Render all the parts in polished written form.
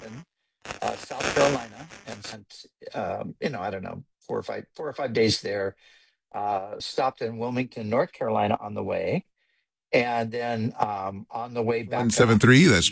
Charleston, South Carolina, and spent I don't know, 4 or 5 days there. Stopped in Wilmington, North Carolina on the way, and then on the way back up. 173. That's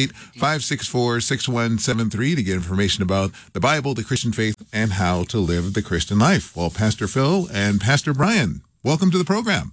888-564-6173 to get information about the Bible, the Christian faith, and how to live the Christian life. Well, Pastor Phil and Pastor Brian, welcome to the program.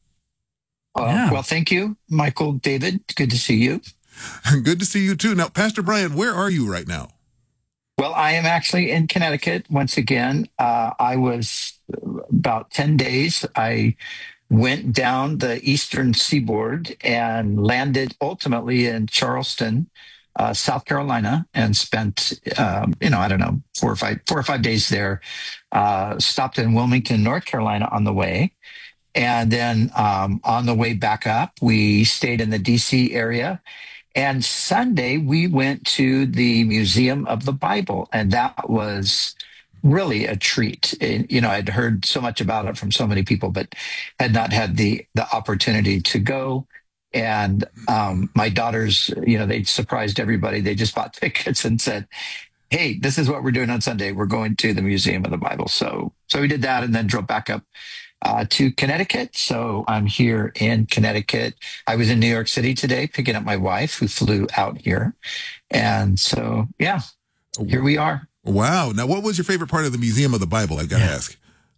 Well, thank you, Michael, David. Good to see you. Good to see you too. Now, Pastor Brian, where are you right now? Well, I am actually in Connecticut once again. I was about 10 days. I went down the eastern seaboard and landed ultimately in Charleston, South Carolina, and spent, I don't know, 4 or 5 days there. Stopped in Wilmington, North Carolina on the way. And then on the way back up, we stayed in the DC area. And Sunday, we went to the Museum of the Bible, and that was really a treat. I'd heard so much about it from so many people, but had not had the opportunity to go. And my daughters, they surprised everybody. They just bought tickets and said, "Hey, this is what we're doing on Sunday. We're going to the Museum of the Bible." So we did that, and then drove back up to Connecticut. So I'm here in Connecticut. I was in New York City today picking up my wife who flew out here. And so, here we are. Wow. Now, what was your favorite part of the Museum of the Bible? I've got to ask.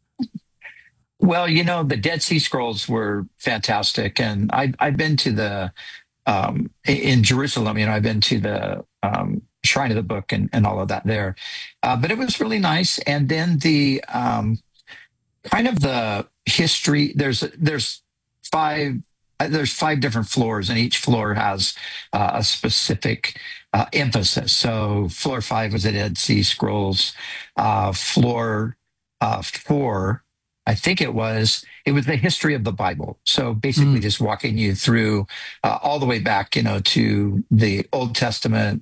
Well, the Dead Sea Scrolls were fantastic. And I've been to the, in Jerusalem, I've been to the Shrine of the Book and all of that there. But it was really nice. And then the kind of the history, there's five different floors, and each floor has a specific emphasis. So floor 5 was the Dead Sea Scrolls. Floor 4, I think it was the history of the Bible. So basically just walking you through all the way back, to the Old Testament,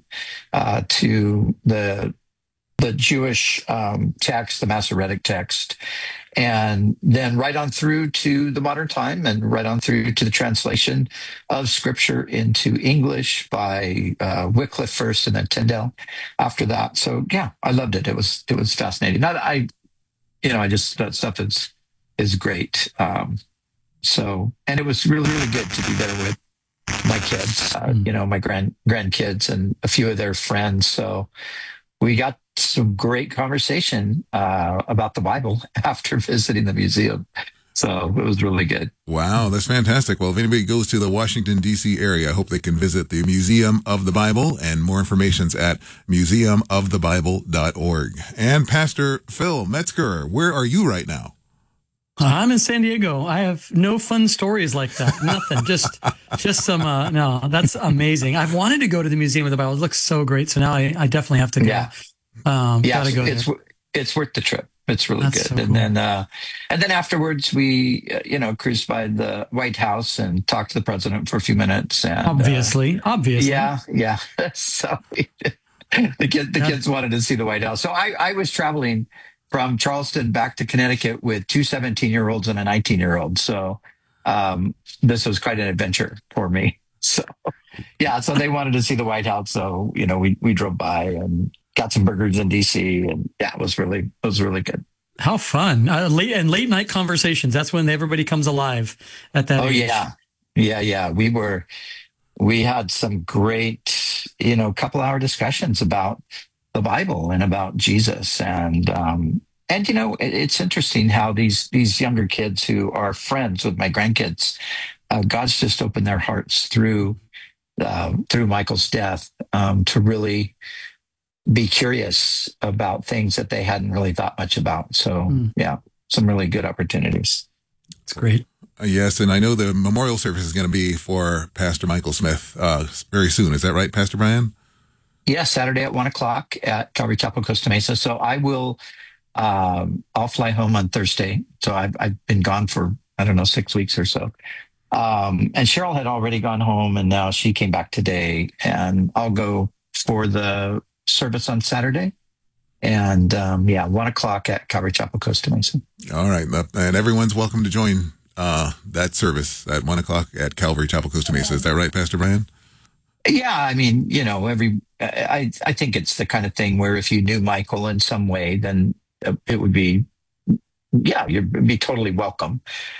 to the Jewish text, the Masoretic text, and then right on through to the modern time, and right on through to the translation of Scripture into English by Wycliffe first, and then Tyndale after that. So I loved it. It was fascinating. That stuff is great. And it was really, really good to be there with my kids, my grandkids and a few of their friends. So we got some great conversation about the Bible after visiting the museum. So it was really good. Wow, that's fantastic. Well, if anybody goes to the Washington, D.C. area, I hope they can visit the Museum of the Bible, and more information's at museumofthebible.org. And Pastor Phil Metzger, where are you right now? I'm in San Diego. I have no fun stories like that. Nothing. Just some. No, that's amazing. I've wanted to go to the Museum of the Bible. It looks so great. So now I definitely have to go. Yeah. Gotta go there. It's worth the trip. It's really That's good. so And cool. then afterwards we, cruised by the White House and talked to the president for a few minutes. And Obviously. yeah. So the kids wanted to see the White House. So I was traveling from Charleston back to Connecticut with two 17-year-olds and a 19-year-old. So this was quite an adventure for me. So so they wanted to see the White House. So, we drove by and got some burgers in DC, and it was really good. How fun. Late night conversations. That's when everybody comes alive at that age. Yeah. We had some great, couple-hour discussions about the Bible and about Jesus. And it's interesting how these younger kids who are friends with my grandkids, God's just opened their hearts through Michael's death to really be curious about things that they hadn't really thought much about. So some really good opportunities. It's great. Yes, and I know the memorial service is going to be for Pastor Michael Smith very soon. Is that right, Pastor Brian? Yeah, Saturday at 1:00 at Calvary Chapel, Costa Mesa. So I will. I'll fly home on Thursday. So I've been gone for 6 weeks or so. And Cheryl had already gone home, and now she came back today. And I'll go for the service on Saturday. And 1:00 at Calvary Chapel, Costa Mesa. All right, and everyone's welcome to join that service at 1:00 at Calvary Chapel, Costa Mesa. Is that right, Pastor Brian? Yeah, I think it's the kind of thing where if you knew Michael in some way, then it would be, yeah, you'd be totally welcome.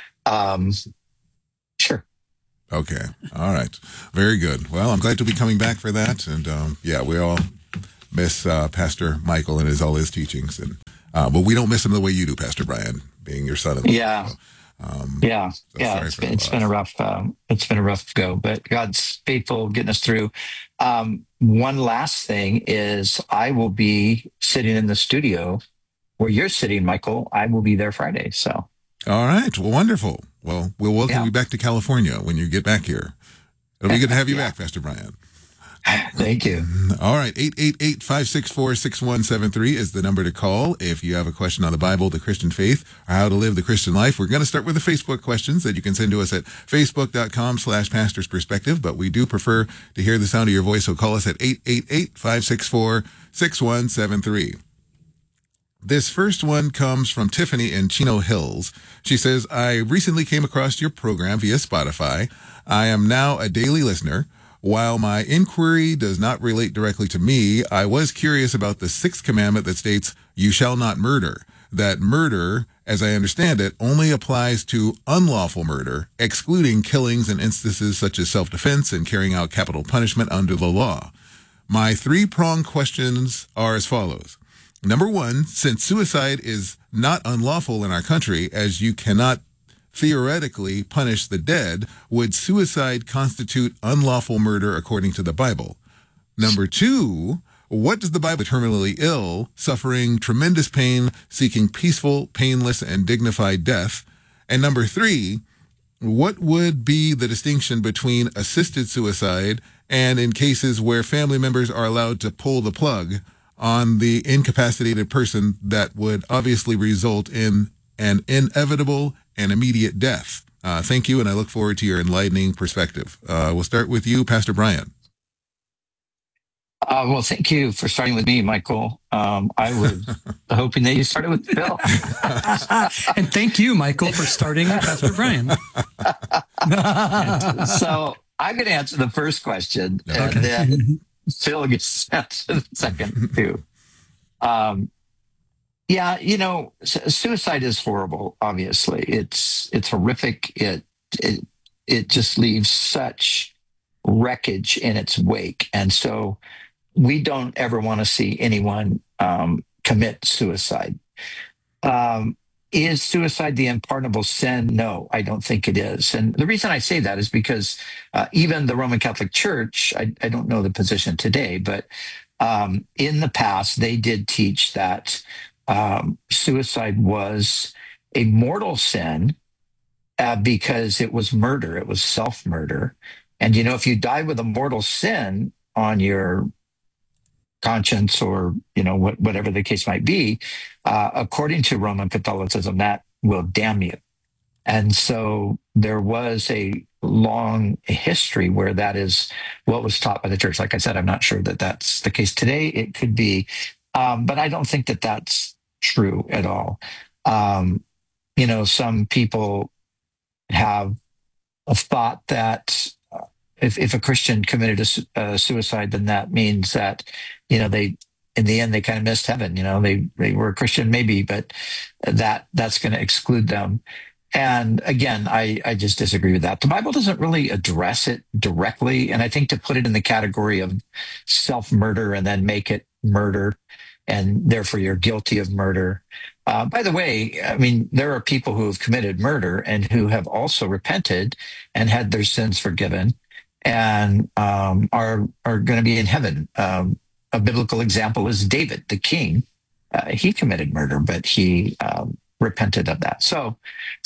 Sure. Okay. All right. Very good. Well, I'm glad to be coming back for that. And yeah, we all miss Pastor Michael and all his teachings. And but we don't miss him the way you do, Pastor Brian, being your son-in-law. Yeah. So, Yeah. so Yeah. It's been a rough go, but God's faithful getting us through. One last thing is I will be sitting in the studio where you're sitting, Michael. I will be there Friday. So. All right. Well, wonderful. Well, we'll welcome you back to California when you get back here. It'll be good to have you back, Pastor Brian. Thank you. All right. 888-564-6173 is the number to call if you have a question on the Bible, the Christian faith, or how to live the Christian life. We're going to start with the Facebook questions that you can send to us at facebook.com/pastorsperspective, but we do prefer to hear the sound of your voice, so call us at 888-564-6173. This first one comes from Tiffany in Chino Hills. She says, I recently came across your program via Spotify. I am now a daily listener. While my inquiry does not relate directly to me, I was curious about the sixth commandment that states, you shall not murder. That murder, as I understand it, only applies to unlawful murder, excluding killings and instances such as self-defense and carrying out capital punishment under the law. My three-pronged questions are as follows. Number one, since suicide is not unlawful in our country, as you cannot theoretically punish the dead, would suicide constitute unlawful murder according to the Bible? Number two, what does the Bible terminally ill, suffering tremendous pain, seeking peaceful, painless, and dignified death? And number three, what would be the distinction between assisted suicide and in cases where family members are allowed to pull the plug on the incapacitated person that would obviously result in an inevitable and immediate death? Thank you, and I look forward to your enlightening perspective. We'll start with you, Pastor Brian. Well, thank you for starting with me, Michael. I was hoping that you started with Phil. And thank you, Michael, for starting with Pastor Brian. So I'm going to answer the first question, and then Phil gets to answer the second too. Yeah, suicide is horrible. Obviously, it's horrific. It just leaves such wreckage in its wake, and so we don't ever want to see anyone commit suicide. Is suicide the unpardonable sin? No, I don't think it is. And the reason I say that is because even the Roman Catholic Church, I don't know the position today, but in the past, they did teach that suicide was a mortal sin because it was murder. It was self-murder. And, if you die with a mortal sin on your conscience or, whatever the case might be, according to Roman Catholicism, that will damn you. And so there was a long history where that is what was taught by the church. Like I said, I'm not sure that that's the case today. It could be, but I don't think that that's true at all. Some people have a thought that if a Christian committed a suicide, then that means that, they, in the end, they kind of missed heaven. They were a Christian maybe, but that's going to exclude them. And again, I just disagree with that. The Bible doesn't really address it directly. And I think to put it in the category of self-murder and then make it murder, and therefore you're guilty of murder. By the way, I mean, there are people who have committed murder and who have also repented and had their sins forgiven and are going to be in heaven. A biblical example is David, the king. He committed murder, but he repented of that. So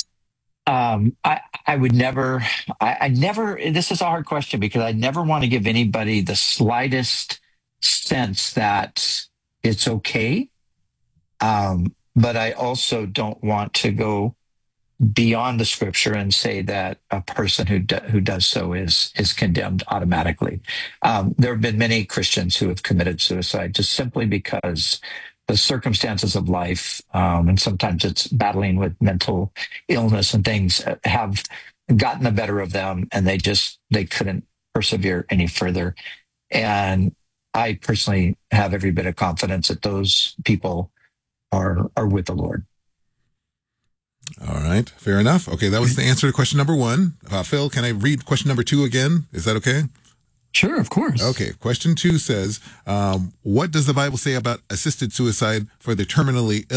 I would never, this is a hard question because I never want to give anybody the slightest sense that it's okay. But I also don't want to go beyond the scripture and say that a person who does so is condemned automatically. There have been many Christians who have committed suicide just simply because the circumstances of life, and sometimes it's battling with mental illness and things, have gotten the better of them, and they couldn't persevere any further. And I personally have every bit of confidence that those people are with the Lord. All right. Fair enough. Okay. That was the answer to question number 1. Phil, can I read question number 2 again? Is that okay? Sure, of course. Okay. Question 2 says, what does the Bible say about assisted suicide for the terminally ill?